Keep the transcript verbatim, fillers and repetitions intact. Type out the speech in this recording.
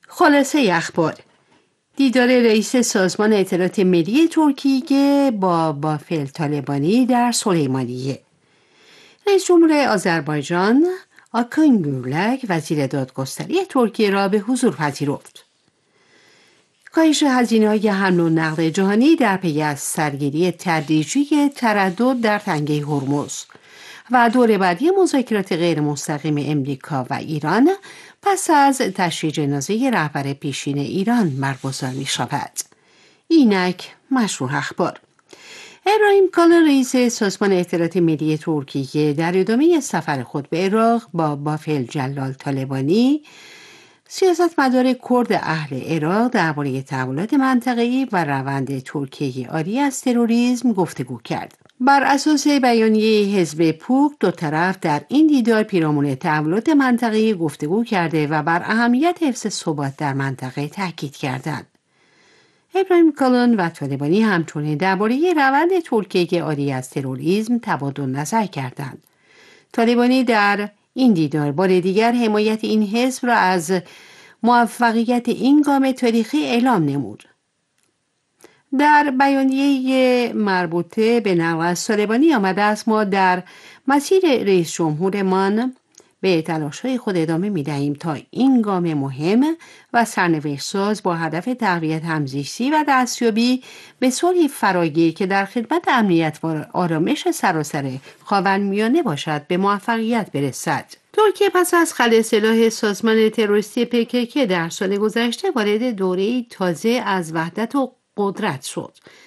خلاصه اخبار: دیدار رئیس سازمان اطلاعات ملی ترکیه با بافل طالبانی در سلیمانیه. رئیس جمهور آذربایجان آکان گورلک وزیر دادگستری ترکیه را به حضور پذیرفت. کاهش هزینه‌های حمل و نقل جهانی در پی از سرگیری تدریجی تردد در تنگه هرمز و دور بعدی مذاکرات غیر مستقیم امریکا و ایران پس از تشییع جنازه رهبر پیشین ایران برگزار می شود. اینک مشروع اخبار. ابراهیم کالن رئیس سازمان اطلاعات ملی ترکیه در ادامه سفر خود به عراق با بافل جلال طالبانی، سیاستمدار کرد اهل عراق، درباره تحولات منطقه‌ای و روند ترکیه عاری از تروریسم گفتگو کرد. بر اساس بیانیه حزب پوک، دو طرف در این دیدار پیرامون تحولات منطقه‌ای گفتگو کرده و بر اهمیت حفظ ثبات در منطقه تاکید کردند. ابراهیم کالن و طالبانی همچنین درباره روند ترکیه عاری از تروریسم تبادل نظر کردند. طالبانی در این دیدار بار دیگر حمایت این حزب را از موفقیت این گام تاریخی اعلام نمود. در بیانیه مربوطه به نقل از طالبانی آمده است: ما در مسیر رئیس جمهورمان به تلاش‌های خود ادامه می‌دهیم تا این گام مهم و سرنوشت‌ساز با هدف تقویت همزیستی و دستیابی به صلحی فراگیر که در خدمت امنیت و آرامش سراسر خاورمیانه باشد به موفقیت برسد. ترکیه پس از خلع سلاح سازمان تروریستی پی کی کی در سال گذشته وارد دوره‌ای تازه از وحدت و قدرت شد.